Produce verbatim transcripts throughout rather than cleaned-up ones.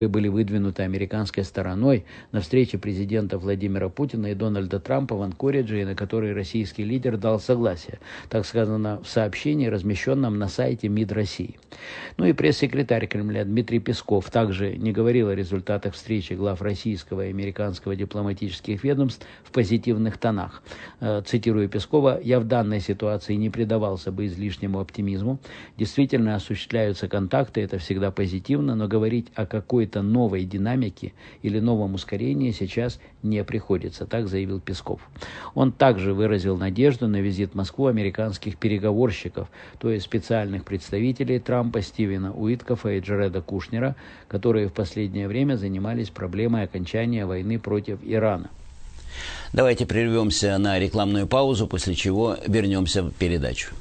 были выдвинуты американской стороной на встрече президента Владимира Путина и Дональда Трампа в Анкоридже, и на которой российский лидер дал согласие, так сказано в сообщении, размещенном на сайте МИД России. Ну и пресс-секретарь Кремля Дмитрий Песков также не говорил о результатах встречи глав российского и американского дипломатических ведомств в позитивных тонах. Цитирую Пескова: «Я в данной ситуации не предавался бы излишнему оптимизму. Действительно осуществляются контакты, это всегда позитивно, но говорить о какой-то новой динамике или новом ускорении сейчас не приходится», так заявил Песков. Он также выразил надежду на визит в Москву американских переговорщиков, то есть специальных представителей Трампа Стивена Уиткофа и Джареда Кушнера, которые в последнее время занимались проблемой окончания войны против Ирана. Давайте прервемся на рекламную паузу, после чего вернемся в передачу.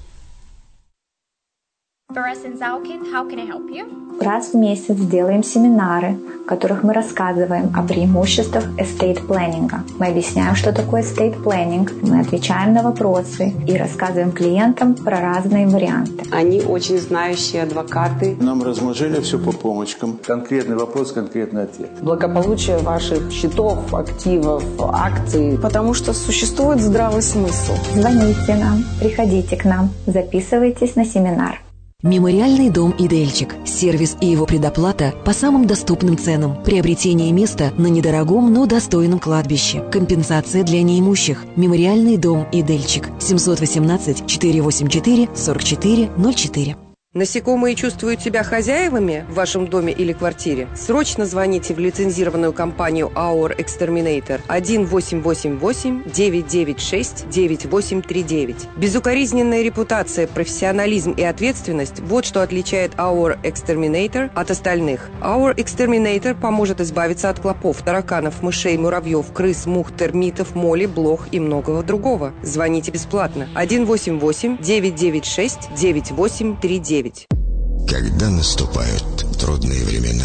Раз в месяц делаем семинары, в которых мы рассказываем о преимуществах estate planning. Мы объясняем, что такое estate planning, мы отвечаем на вопросы и рассказываем клиентам про разные варианты. Они очень знающие адвокаты. Нам разложили все по помочкам. Конкретный вопрос, конкретный ответ. Благополучие ваших счетов, активов, акций. Потому что существует здравый смысл. Звоните нам, приходите к нам, записывайтесь на семинар. Мемориальный дом «Идельчик». Сервис и его предоплата по самым доступным ценам. Приобретение места на недорогом, но достойном кладбище. Компенсация для неимущих. Мемориальный дом «Идельчик». семьсот восемнадцать четыреста восемьдесят четыре сорок четыре ноль четыре. Насекомые чувствуют себя хозяевами в вашем доме или квартире? Срочно звоните в лицензированную компанию Our Exterminator один восемь восемь восемь девять девять шесть девять восемь три девять. Безукоризненная репутация, профессионализм и ответственность – вот что отличает Our Exterminator от остальных. Our Exterminator поможет избавиться от клопов, тараканов, мышей, муравьев, крыс, мух, термитов, моли, блох и многого другого. Звоните бесплатно один восемь восемь девять девять шесть девять восемь три девять. Когда наступают трудные времена,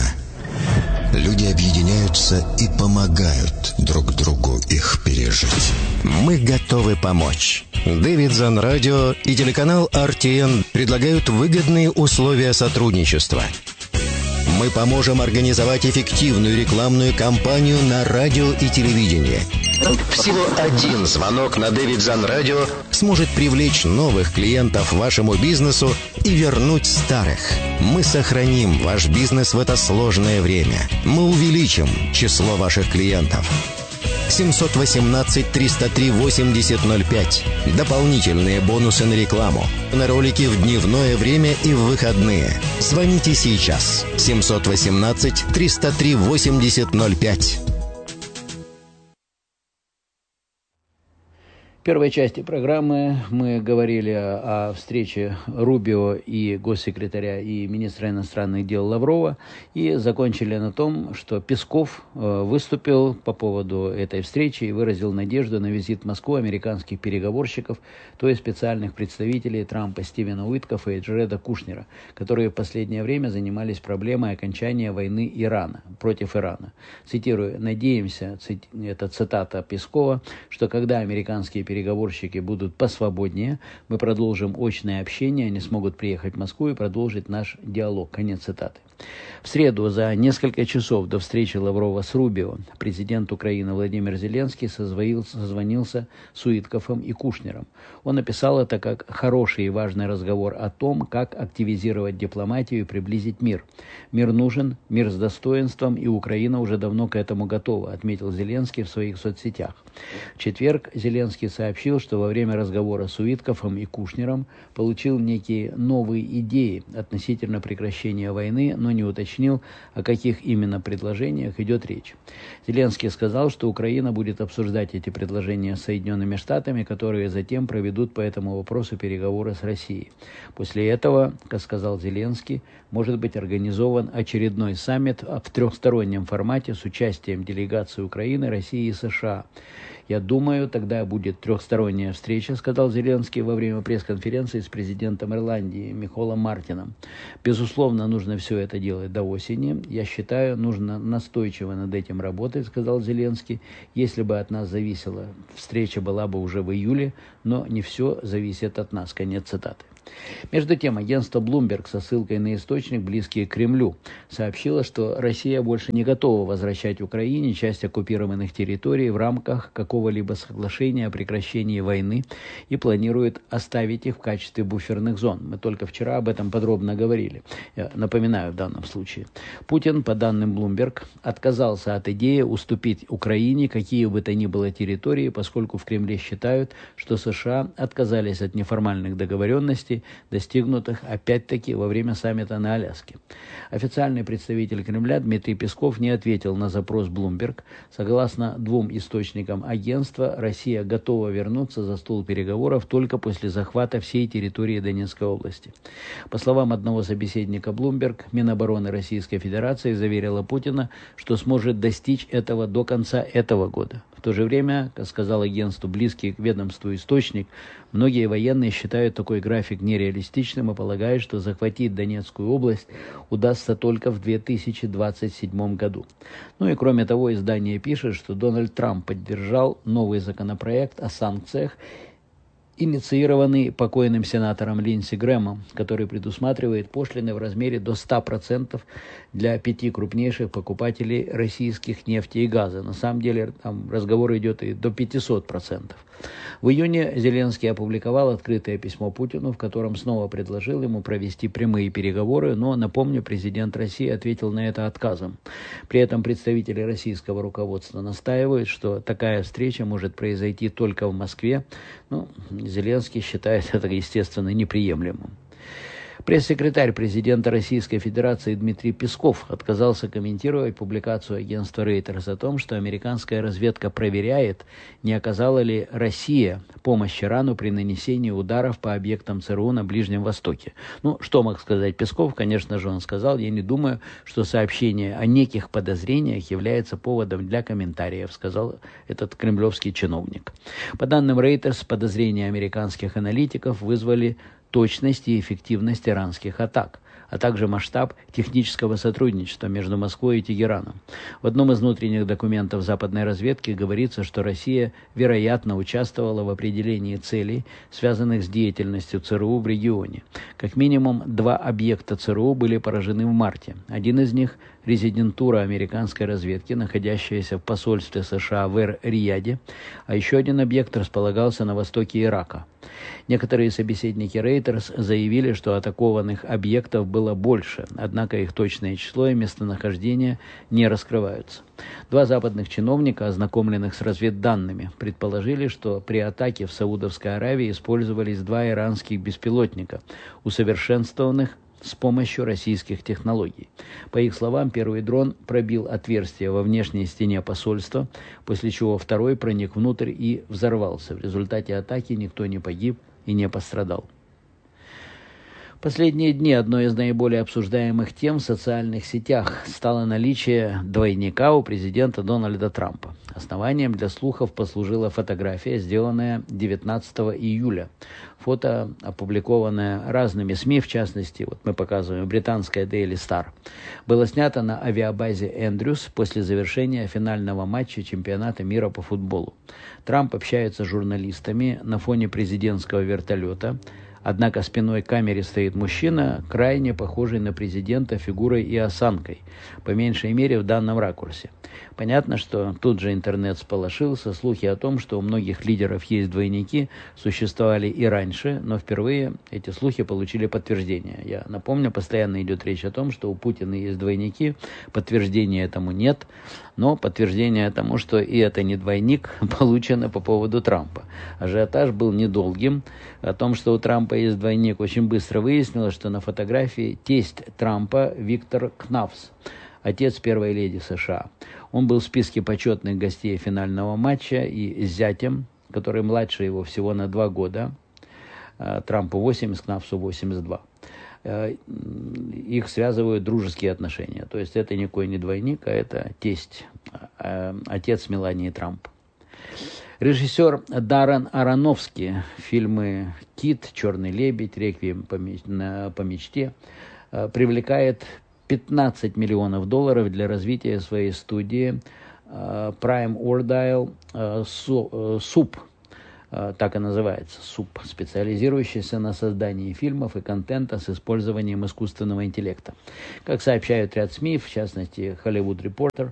люди объединяются и помогают друг другу их пережить. Мы готовы помочь. Davidson Radio и телеканал ар ти эн предлагают выгодные условия сотрудничества. Мы поможем организовать эффективную рекламную кампанию на радио и телевидении. Всего один звонок на Davidson Radio сможет привлечь новых клиентов вашему бизнесу и вернуть старых. Мы сохраним ваш бизнес в это сложное время. Мы увеличим число ваших клиентов. семьсот восемнадцать триста три восемьдесят ноль пять. Дополнительные бонусы на рекламу. На ролики в дневное время и в выходные. Звоните сейчас. семьсот восемнадцать триста три восемьдесят ноль пять. В первой части программы мы говорили о, о встрече Рубио и госсекретаря и министра иностранных дел Лаврова и закончили на том, что Песков э, выступил по поводу этой встречи и выразил надежду на визит в Москву американских переговорщиков, то есть специальных представителей Трампа Стивена Уиткофа и Джареда Кушнера, которые в последнее время занимались проблемой окончания войны Ирана против Ирана. Цитирую: «Надеемся», цит, это цитата Пескова, «что когда американские переговорщики переговорщики будут посвободнее, мы продолжим очное общение, они смогут приехать в Москву и продолжить наш диалог». Конец цитаты. В среду, за несколько часов до встречи Лаврова с Рубио, президент Украины Владимир Зеленский созвонился с Уиткофом и Кушнером. Он описал это как хороший и важный разговор о том, как активизировать дипломатию и приблизить мир. «Мир нужен, мир с достоинством, и Украина уже давно к этому готова», отметил Зеленский в своих соцсетях. В четверг Зеленский сообщил, что во время разговора с Уиткофом и Кушнером получил некие новые идеи относительно прекращения войны, но не уточнил, о каких именно предложениях идет речь. Зеленский сказал, что Украина будет обсуждать эти предложения с Соединенными Штатами, которые затем проведут по этому вопросу переговоры с Россией. После этого, как сказал Зеленский, может быть организован очередной саммит в трехстороннем формате с участием делегаций Украины, России и США. «Я думаю, тогда будет трехсторонняя встреча», сказал Зеленский во время пресс-конференции с президентом Ирландии Михолом Мартином. «Безусловно, нужно все это делать до осени. Я считаю, нужно настойчиво над этим работать», сказал Зеленский. «Если бы от нас зависело, встреча была бы уже в июле, но не все зависит от нас». Конец цитаты. Между тем, агентство Bloomberg со ссылкой на источник, близкий к Кремлю, сообщило, что Россия больше не готова возвращать Украине часть оккупированных территорий в рамках какого-либо соглашения о прекращении войны и планирует оставить их в качестве буферных зон. Мы только вчера об этом подробно говорили. Я напоминаю в данном случае. Путин, по данным Bloomberg, отказался от идеи уступить Украине какие бы то ни было территории, поскольку в Кремле считают, что США отказались от неформальных договоренностей, достигнутых опять-таки во время саммита на Аляске. Официальный представитель Кремля Дмитрий Песков не ответил на запрос Bloomberg. Согласно двум источникам агентства, Россия готова вернуться за стол переговоров только после захвата всей территории Донецкой области. По словам одного собеседника Bloomberg, Минобороны Российской Федерации заверила Путина, что сможет достичь этого до конца этого года. В то же время, как сказал агентству близкий к ведомству источник, многие военные считают такой график нереалистичным и полагают, что захватить Донецкую область удастся только в две тысячи двадцать седьмом году. Ну и кроме того, издание пишет, что Дональд Трамп поддержал новый законопроект о санкциях, инициированный покойным сенатором Линдси Грэмом, который предусматривает пошлины в размере до ста процентов для пяти крупнейших покупателей российских нефти и газа. На самом деле там разговор идет и до пятисот процентов. В июне Зеленский опубликовал открытое письмо Путину, в котором снова предложил ему провести прямые переговоры, но, напомню, президент России ответил на это отказом. При этом представители российского руководства настаивают, что такая встреча может произойти только в Москве. Ну, Зеленский считает это, естественно, неприемлемым. Пресс-секретарь президента Российской Федерации Дмитрий Песков отказался комментировать публикацию агентства Reuters о том, что американская разведка проверяет, не оказала ли Россия помощь Ирану при нанесении ударов по объектам ЦРУ на Ближнем Востоке. Ну, что мог сказать Песков? Конечно же, он сказал: «Я не думаю, что сообщение о неких подозрениях является поводом для комментариев», сказал этот кремлевский чиновник. По данным Reuters, подозрения американских аналитиков вызвали точность и эффективность иранских атак, а также масштаб технического сотрудничества между Москвой и Тегераном. В одном из внутренних документов западной разведки говорится, что Россия, вероятно, участвовала в определении целей, связанных с деятельностью ЦРУ в регионе. Как минимум два объекта ЦРУ были поражены в марте. Один из них – резидентура американской разведки, находящаяся в посольстве США в Эр-Рияде, а еще один объект располагался на востоке Ирака. Некоторые собеседники Reuters заявили, что атакованных объектов было больше, однако их точное число и местонахождение не раскрываются. Два западных чиновника, ознакомленных с разведданными, предположили, что при атаке в Саудовской Аравии использовались два иранских беспилотника, усовершенствованных с помощью российских технологий. По их словам, первый дрон пробил отверстие во внешней стене посольства, после чего второй проник внутрь и взорвался. В результате атаки никто не погиб и не пострадал. Последние дни одной из наиболее обсуждаемых тем в социальных сетях стало наличие двойника у президента Дональда Трампа. Основанием для слухов послужила фотография, сделанная девятнадцатого июля. Фото, опубликованное разными СМИ, в частности, вот мы показываем, британская Daily Star, было снято на авиабазе Эндрюс после завершения финального матча чемпионата мира по футболу. Трамп общается с журналистами на фоне президентского вертолета. Однако спиной к камере стоит мужчина, крайне похожий на президента фигурой и осанкой, по меньшей мере в данном ракурсе. Понятно, что тут же интернет сполошился. Слухи о том, что у многих лидеров есть двойники, существовали и раньше, но впервые эти слухи получили подтверждение. Я напомню, постоянно идет речь о том, что у Путина есть двойники, подтверждения этому нет, но подтверждение тому, что и это не двойник, получено по поводу Трампа. Ажиотаж был недолгим. О том, что у Трампа есть двойник, очень быстро выяснилось, что на фотографии тесть Трампа Виктор Кнафс, отец первой леди США. Он был в списке почетных гостей финального матча и с зятем, который младше его всего на два года, Трампу восемьдесят, Кнафсу восемьдесят два. Их связывают дружеские отношения. То есть это никакой не двойник, а это тесть, отец Мелании Трамп. Режиссер Даррен Аронофски, фильмы «Кит», «Черный лебедь», «Реквием по мечте», привлекает пятнадцать миллионов долларов для развития своей студии Prime Ordile Soup. так и называется, суп, специализирующийся на создании фильмов и контента с использованием искусственного интеллекта. Как сообщают ряд СМИ, в частности Hollywood Reporter,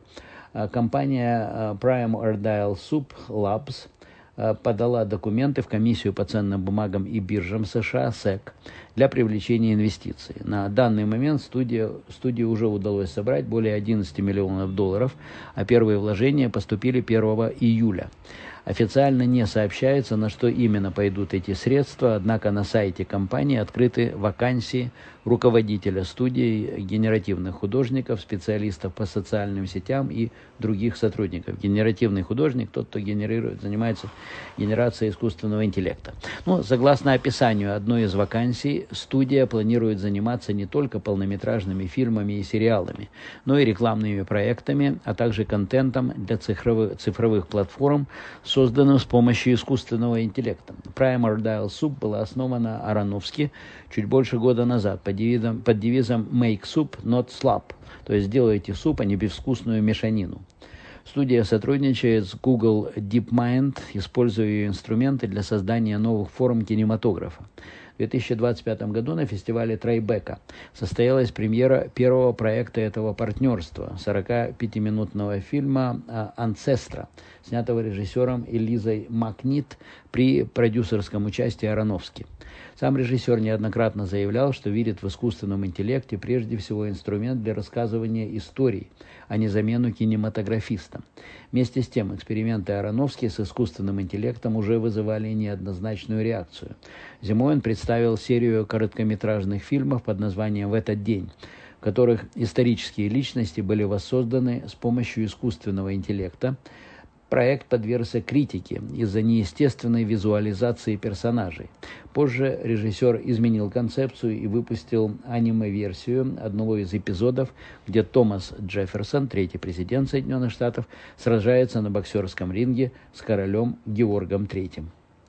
компания Primordial Soup Labs подала документы в комиссию по ценным бумагам и биржам США, сэк, для привлечения инвестиций. На данный момент студия, студии уже удалось собрать более одиннадцати миллионов долларов, а первые вложения поступили первого июля. Официально не сообщается, на что именно пойдут эти средства, однако на сайте компании открыты вакансии руководителя студии, генеративных художников, специалистов по социальным сетям и других сотрудников. Генеративный художник, тот, кто генерирует, занимается генерацией искусственного интеллекта. Ну, согласно описанию одной из вакансий, студия планирует заниматься не только полнометражными фильмами и сериалами, но и рекламными проектами, а также контентом для цифровых, цифровых платформ, созданным с помощью искусственного интеллекта. Primordial Soup была основана Аронофски чуть больше года назад под девизом, под девизом «Make soup, not slop», то есть «делайте суп, а не безвкусную мешанину». Студия сотрудничает с Google DeepMind, используя ее инструменты для создания новых форм кинематографа. В две тысячи двадцать пятом году на фестивале Трайбека состоялась премьера первого проекта этого партнерства – сорокапятиминутного фильма «Анцестра», снятого режиссером Элизой Макнит при продюсерском участии Аронофски. Сам режиссер неоднократно заявлял, что видит в искусственном интеллекте прежде всего инструмент для рассказывания историй, а не замену кинематографистам. Вместе с тем, эксперименты Аронофски с искусственным интеллектом уже вызывали неоднозначную реакцию. Зимой он представил серию короткометражных фильмов под названием «В этот день», в которых исторические личности были воссозданы с помощью искусственного интеллекта. Проект подвергся критике из-за неестественной визуализации персонажей. Позже режиссер изменил концепцию и выпустил аниме-версию одного из эпизодов, где Томас Джефферсон, третий президент Соединенных Штатов, сражается на боксерском ринге с королем Георгом третьим.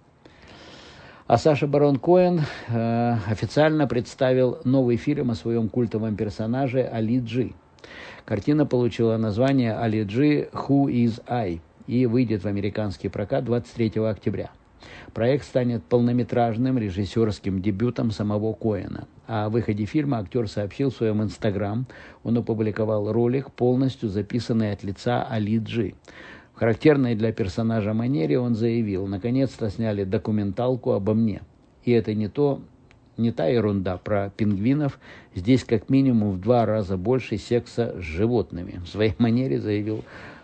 А Саша Барон Коэн э, официально представил новый фильм о своем культовом персонаже Али Джи. Картина получила название «Али Джи. Who is I?» и выйдет в американский прокат двадцать третьего октября. Проект станет полнометражным режиссерским дебютом самого Коэна. О выходе фильма актер сообщил в своем инстаграм. Он опубликовал ролик, полностью записанный от лица Али Джи. В характерной для персонажа манере он заявил: «Наконец-то сняли документалку обо мне. И это не то, не та ерунда про пингвинов. Здесь как минимум в два раза больше секса с животными», в своей манере заявил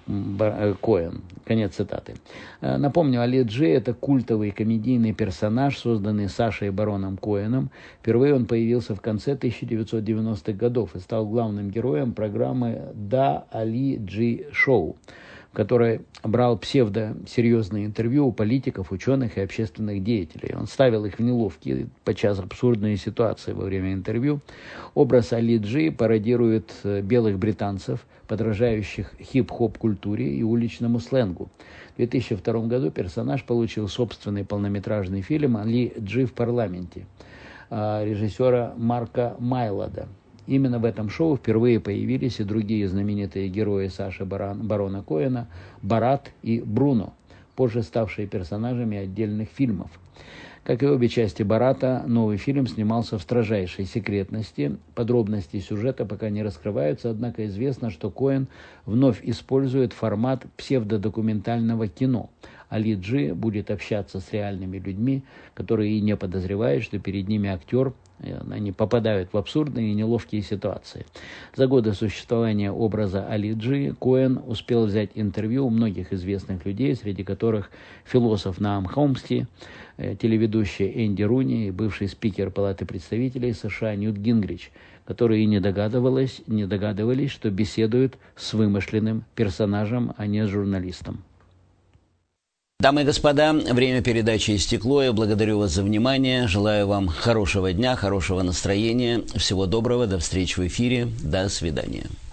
Коэн. Конец цитаты. Напомню, Али Джи – это культовый комедийный персонаж, созданный Сашей Бароном Коэном. Впервые он появился в конце тысяча девятьсот девяностых годов и стал главным героем программы «Да, Али Джи Шоу», в которой брал псевдосерьезные интервью у политиков, ученых и общественных деятелей. Он ставил их в неловкие, подчас абсурдные ситуации во время интервью. Образ Али Джи пародирует белых британцев, подражающих хип-хоп культуре и уличному сленгу. В две тысячи втором году персонаж получил собственный полнометражный фильм «Али Джи в парламенте» режиссера Марка Майлода. Именно в этом шоу впервые появились и другие знаменитые герои Саши Барон, Барона Коэна, Барат и Бруно, позже ставшие персонажами отдельных фильмов. Как и обе части Барата, новый фильм снимался в строжайшей секретности. Подробности сюжета пока не раскрываются, однако известно, что Коэн вновь использует формат псевдодокументального кино. Али Джи будет общаться с реальными людьми, которые и не подозревают, что перед ними актер. Они попадают в абсурдные и неловкие ситуации. За годы существования образа Али Джи Коэн успел взять интервью у многих известных людей, среди которых философ Наам Хомски, телеведущий Энди Руни и бывший спикер Палаты представителей США Ньют Гингрич, которые и не догадывались, не догадывались, что беседуют с вымышленным персонажем, а не с журналистом. Дамы и господа, время передачи истекло. Я благодарю вас за внимание. Желаю вам хорошего дня, хорошего настроения. Всего доброго. До встречи в эфире. До свидания.